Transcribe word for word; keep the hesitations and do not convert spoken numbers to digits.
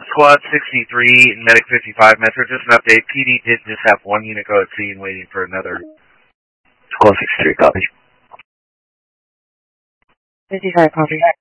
Squad sixty-three and Medic fifty-five, Metro, just an update. P D did just have one unit go at sea and waiting for another. Squad sixty-three, copy. fifty-five, copy.